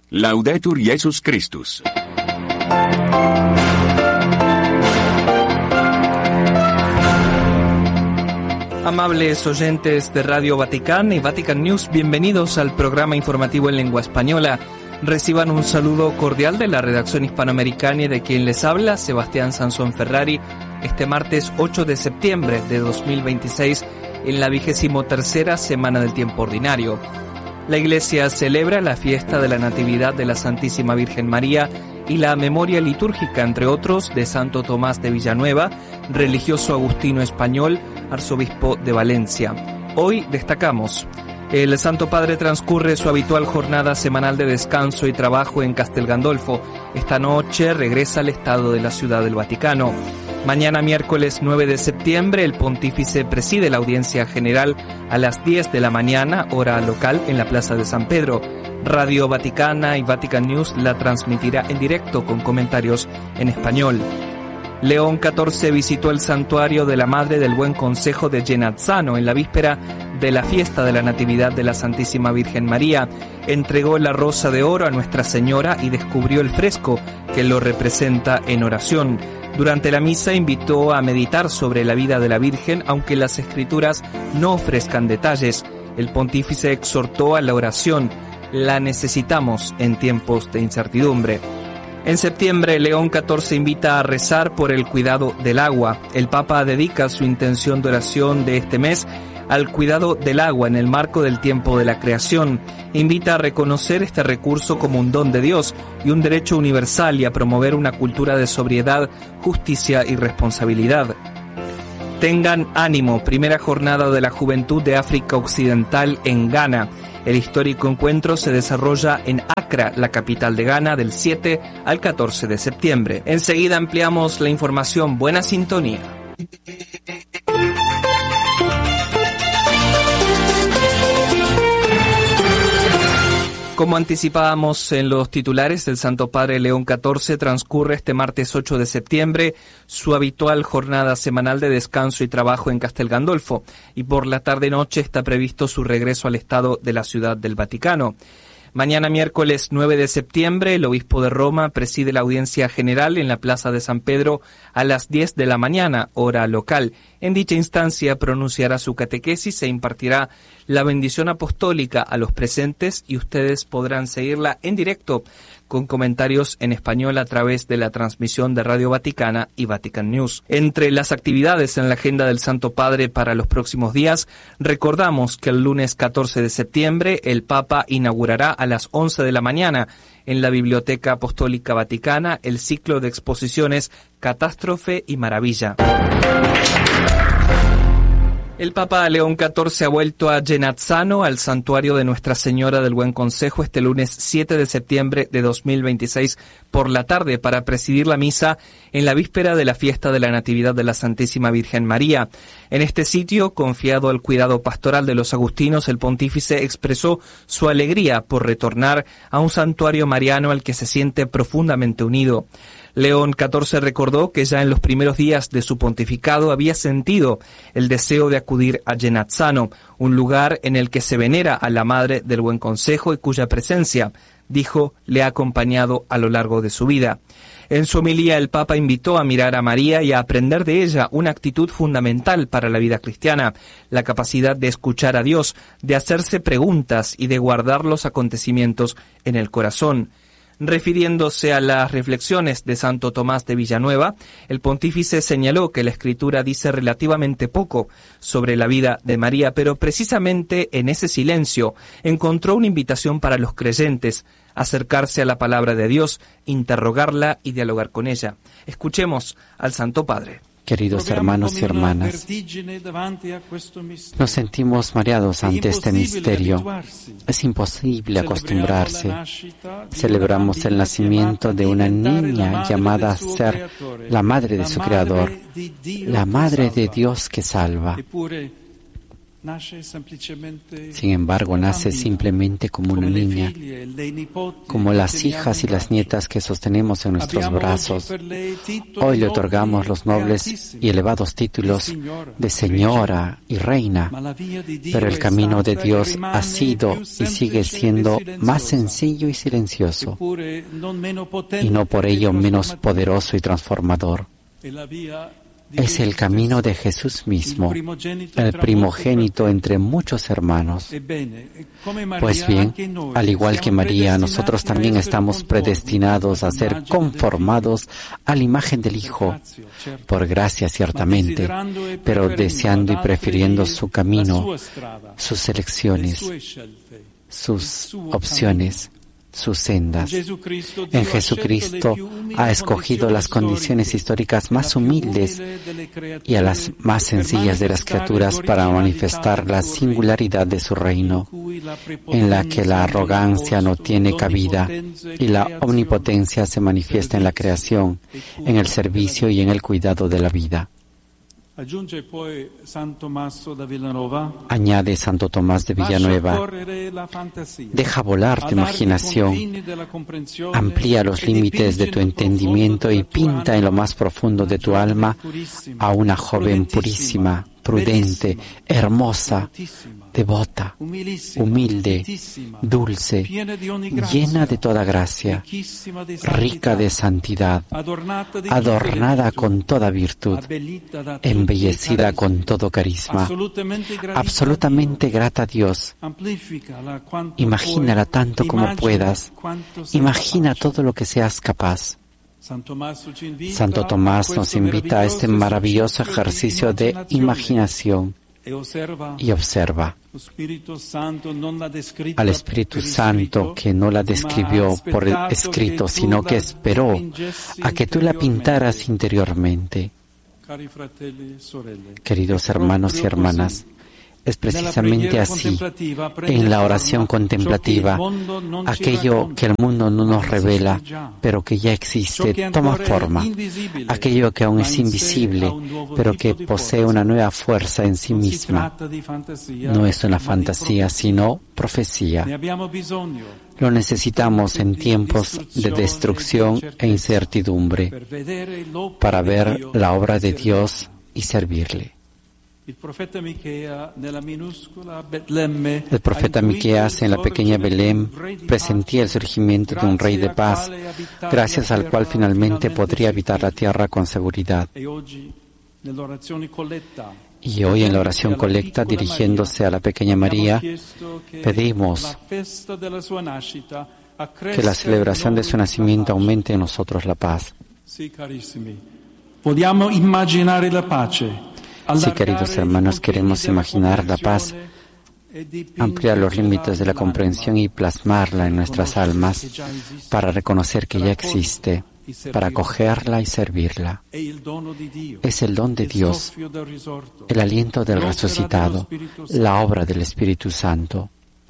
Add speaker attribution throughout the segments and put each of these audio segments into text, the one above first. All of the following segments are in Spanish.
Speaker 1: Laudetur Jesus Christus.
Speaker 2: Amables oyentes de Radio Vaticana y Vatican News, bienvenidos al programa informativo en lengua española. Reciban un saludo cordial de la redacción hispanoamericana y de quien les habla, Sebastián Sansón Ferrari, este martes 8 de septiembre de 2026, en la 23ª semana del tiempo ordinario. La Iglesia celebra la fiesta de la Natividad de la Santísima Virgen María y la memoria litúrgica, entre otros, de Santo Tomás de Villanueva, religioso agustino español, arzobispo de Valencia. Hoy destacamos: el Santo Padre transcurre su habitual jornada semanal de descanso y trabajo en Castel Gandolfo. Esta noche regresa al Estado de la Ciudad del Vaticano. Mañana, miércoles 9 de septiembre, el pontífice preside la audiencia general a las 10 de la mañana, hora local, en la Plaza de San Pedro. Radio Vaticana y Vatican News la transmitirá en directo con comentarios en español. León XIV visitó el santuario de la Madre del Buen Consejo de Genazzano en la víspera de la fiesta de la Natividad de la Santísima Virgen María. Entregó la rosa de oro a Nuestra Señora y descubrió el fresco que lo representa en oración. Durante la misa invitó a meditar sobre la vida de la Virgen, aunque las Escrituras no ofrezcan detalles. El pontífice exhortó a la oración. La necesitamos en tiempos de incertidumbre. En septiembre, León XIV invita a rezar por el cuidado del agua. El Papa dedica su intención de oración de este mes al cuidado del agua en el marco del tiempo de la creación. Invita a reconocer este recurso como un don de Dios y un derecho universal y a promover una cultura de sobriedad, justicia y responsabilidad. Tengan ánimo, primera jornada de la Juventud de África Occidental en Ghana. El histórico encuentro se desarrolla en Accra, la capital de Ghana, del 7 al 14 de septiembre. Enseguida ampliamos la información. Buena sintonía. Como anticipábamos en los titulares, el Santo Padre León XIV transcurre este martes 8 de septiembre su habitual jornada semanal de descanso y trabajo en Castel Gandolfo, y por la tarde-noche está previsto su regreso al Estado de la Ciudad del Vaticano. Mañana, miércoles 9 de septiembre, el obispo de Roma preside la audiencia general en la Plaza de San Pedro a las 10 de la mañana, hora local. En dicha instancia pronunciará su catequesis e impartirá la bendición apostólica a los presentes, y ustedes podrán seguirla en directo con comentarios en español a través de la transmisión de Radio Vaticana y Vatican News. Entre las actividades en la agenda del Santo Padre para los próximos días, recordamos que el lunes 14 de septiembre el Papa inaugurará a las 11 de la mañana en la Biblioteca Apostólica Vaticana el ciclo de exposiciones Catástrofe y Maravilla. El Papa León XIV ha vuelto a Genazzano, al santuario de Nuestra Señora del Buen Consejo, este lunes 7 de septiembre de 2026 por la tarde para presidir la misa en la víspera de la fiesta de la Natividad de la Santísima Virgen María. En este sitio, confiado al cuidado pastoral de los agustinos, el pontífice expresó su alegría por retornar a un santuario mariano al que se siente profundamente unido. León XIV recordó que ya en los primeros días de su pontificado había sentido el deseo de acudir a Genazzano, un lugar en el que se venera a la Madre del Buen Consejo y cuya presencia, dijo, le ha acompañado a lo largo de su vida. En su homilía, el Papa invitó a mirar a María y a aprender de ella una actitud fundamental para la vida cristiana, la capacidad de escuchar a Dios, de hacerse preguntas y de guardar los acontecimientos en el corazón. Refiriéndose a las reflexiones de Santo Tomás de Villanueva, el pontífice señaló que la Escritura dice relativamente poco sobre la vida de María, pero precisamente en ese silencio encontró una invitación para los creyentes: acercarse a la palabra de Dios, interrogarla y dialogar con ella. Escuchemos al Santo Padre.
Speaker 3: Queridos hermanos y hermanas, nos sentimos mareados ante este misterio. Es imposible acostumbrarse. Celebramos el nacimiento de una niña llamada a ser la madre de su Creador, la madre de Dios que salva. Sin embargo, nace simplemente como una niña, como las hijas y las nietas que sostenemos en nuestros brazos. Hoy le otorgamos los nobles y elevados títulos de Señora y Reina, pero el camino de Dios ha sido y sigue siendo más sencillo y silencioso, y no por ello menos poderoso y transformador. Es el camino de Jesús mismo, el primogénito entre muchos hermanos. Pues bien, al igual que María, nosotros también estamos predestinados a ser conformados a la imagen del Hijo, por gracia ciertamente, pero deseando y prefiriendo su camino, sus elecciones, sus opciones, sus sendas. En Jesucristo ha escogido las condiciones históricas más humildes y a las más sencillas de las criaturas para manifestar la singularidad de su reino, en la que la arrogancia no tiene cabida y la omnipotencia se manifiesta en la creación, en el servicio y en el cuidado de la vida. Añade Santo Tomás de Villanueva: deja volar tu imaginación, amplía los límites de tu entendimiento y pinta en lo más profundo de tu alma a una joven purísima, prudente, hermosa, devota, humilde, dulce, llena de toda gracia, rica de santidad, adornada con toda virtud, embellecida con todo carisma, absolutamente grata a Dios. Imagínala tanto como puedas, imagina todo lo que seas capaz. Santo Tomás nos invita a este maravilloso ejercicio de imaginación y observa al Espíritu Santo, que no la describió por escrito, sino que esperó a que tú la pintaras interiormente. Queridos hermanos y hermanas, es precisamente así, en la oración contemplativa, aquello que el mundo no nos revela, pero que ya existe, toma forma. Aquello que aún es invisible, pero que posee una nueva fuerza en sí misma. No es una fantasía, sino profecía. Lo necesitamos en tiempos de destrucción e incertidumbre, para ver la obra de Dios y servirle. El profeta Miqueas en la pequeña Belén presentía el surgimiento de un rey de paz, gracias al cual finalmente podría habitar la tierra con seguridad. Y hoy en la oración colecta, dirigiéndose a la pequeña María, pedimos que la celebración de su nacimiento aumente en nosotros la paz. Sí, queridos hermanos, queremos imaginar la paz, ampliar los límites de la comprensión y plasmarla en nuestras almas para reconocer que ya existe, para acogerla y servirla. Es el don de Dios, el aliento del resucitado, la obra del Espíritu Santo.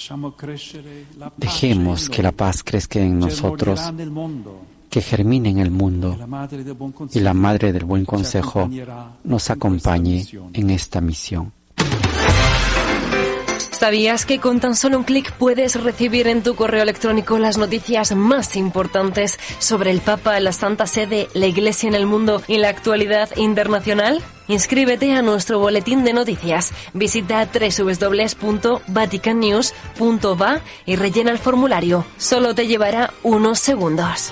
Speaker 3: Dejemos que la paz crezca en nosotros, que germine en el mundo, y la Madre del Buen Consejo nos acompañe en esta misión.
Speaker 4: ¿Sabías que con tan solo un clic puedes recibir en tu correo electrónico las noticias más importantes sobre el Papa, la Santa Sede, la Iglesia en el mundo y la actualidad internacional? Inscríbete a nuestro boletín de noticias. Visita www.vaticannews.va y rellena el formulario. Solo te llevará unos segundos.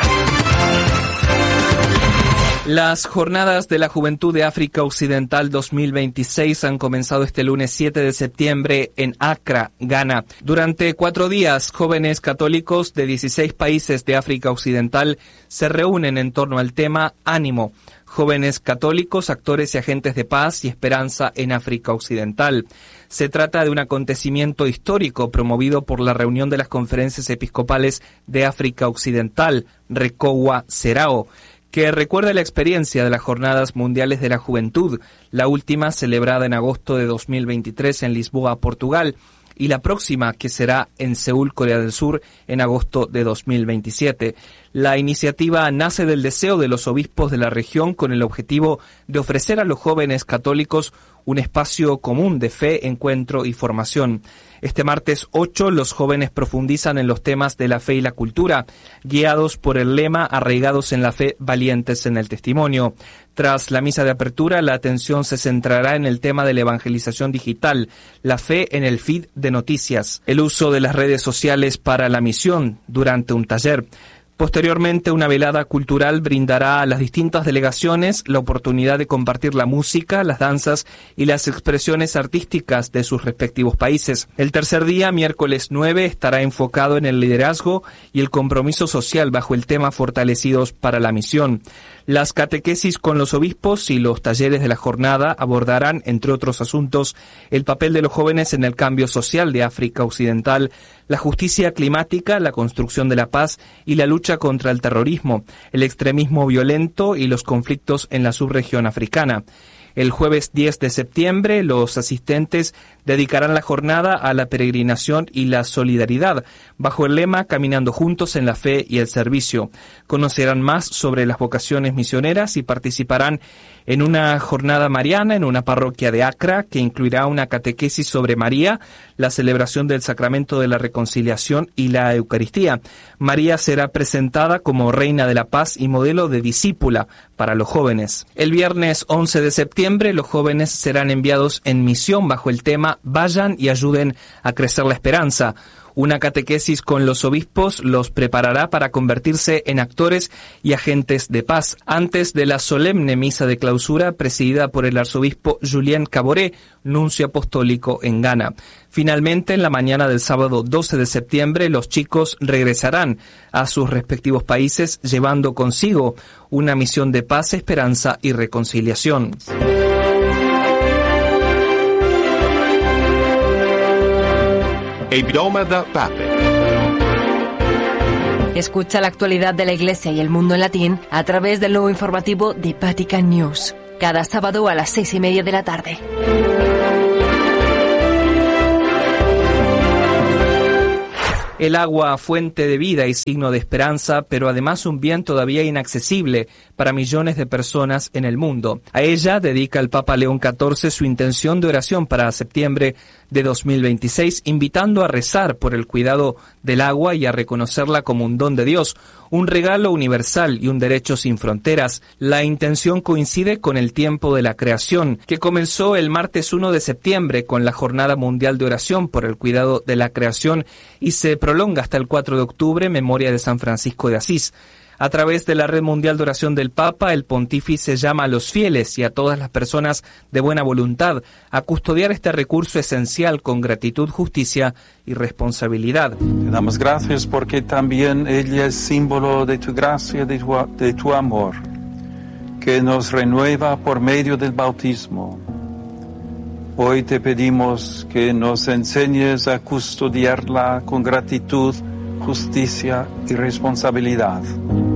Speaker 2: Las Jornadas de la Juventud de África Occidental 2026 han comenzado este lunes 7 de septiembre en Accra, Ghana. Durante 4 días, jóvenes católicos de 16 países de África Occidental se reúnen en torno al tema Ánimo. Jóvenes católicos, actores y agentes de paz y esperanza en África Occidental. Se trata de un acontecimiento histórico promovido por la reunión de las conferencias episcopales de África Occidental, RECOWA Serao, que recuerda la experiencia de las Jornadas Mundiales de la Juventud, la última celebrada en agosto de 2023 en Lisboa, Portugal, y la próxima, que será en Seúl, Corea del Sur, en agosto de 2027. La iniciativa nace del deseo de los obispos de la región con el objetivo de ofrecer a los jóvenes católicos un espacio común de fe, encuentro y formación. Este martes 8, los jóvenes profundizan en los temas de la fe y la cultura, guiados por el lema Arraigados en la fe, valientes en el testimonio. Tras la misa de apertura, la atención se centrará en el tema de la evangelización digital, la fe en el feed de noticias, el uso de las redes sociales para la misión durante un taller. Posteriormente, una velada cultural brindará a las distintas delegaciones la oportunidad de compartir la música, las danzas y las expresiones artísticas de sus respectivos países. El tercer día, miércoles 9, estará enfocado en el liderazgo y el compromiso social bajo el tema Fortalecidos para la Misión. Las catequesis con los obispos y los talleres de la jornada abordarán, entre otros asuntos, el papel de los jóvenes en el cambio social de África Occidental, la justicia climática, la construcción de la paz y la lucha contra el terrorismo, el extremismo violento y los conflictos en la subregión africana. El jueves 10 de septiembre, los asistentes dedicarán la jornada a la peregrinación y la solidaridad, bajo el lema Caminando juntos en la fe y el servicio. Conocerán más sobre las vocaciones misioneras y participarán en una jornada mariana en una parroquia de Accra que incluirá una catequesis sobre María, la celebración del sacramento de la reconciliación y la Eucaristía. María será presentada como Reina de la Paz y modelo de discípula para los jóvenes. El viernes 11 de septiembre, los jóvenes serán enviados en misión bajo el tema Vayan y ayuden a crecer la esperanza. Una catequesis con los obispos los preparará para convertirse en actores y agentes de paz, antes de la solemne misa de clausura presidida por el arzobispo Julien Caboret, nuncio apostólico en Ghana. Finalmente, en la mañana del sábado 12 de septiembre, los chicos regresarán a sus respectivos países llevando consigo una misión de paz, esperanza y reconciliación.
Speaker 4: Escucha la actualidad de la Iglesia y el mundo en latín a través del nuevo informativo de Vatican News, cada sábado a las 6:30 de la tarde.
Speaker 2: El agua, fuente de vida y signo de esperanza, pero además un bien todavía inaccesible para millones de personas en el mundo. A ella dedica el Papa León XIV su intención de oración para septiembre de 2026, invitando a rezar por el cuidado del agua y a reconocerla como un don de Dios, un regalo universal y un derecho sin fronteras. La intención coincide con el tiempo de la creación, que comenzó el martes 1 de septiembre con la Jornada Mundial de Oración por el Cuidado de la Creación y se prolonga hasta el 4 de octubre, memoria de San Francisco de Asís. A través de la Red Mundial de Oración del Papa, el pontífice llama a los fieles y a todas las personas de buena voluntad a custodiar este recurso esencial con gratitud, justicia y responsabilidad.
Speaker 5: Te damos gracias porque también ella es símbolo de tu gracia, de tu amor, que nos renueva por medio del bautismo. Hoy te pedimos que nos enseñes a custodiarla con gratitud, justicia y responsabilidad.